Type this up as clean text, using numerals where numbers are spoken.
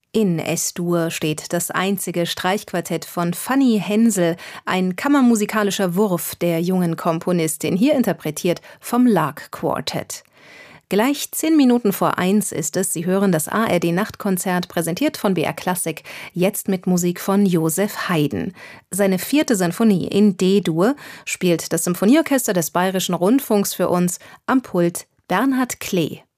In S-Dur steht das einzige Streichquartett von Fanny Hensel, ein kammermusikalischer Wurf der jungen Komponistin, hier interpretiert vom Lark Quartet. Gleich 10 Minuten vor 1 ist es. Sie hören das ARD-Nachtkonzert, präsentiert von BR Klassik, jetzt mit Musik von Joseph Haydn. Seine 4. Sinfonie in D-Dur spielt das Symphonieorchester des Bayerischen Rundfunks für uns, am Pult Bernhard Klee.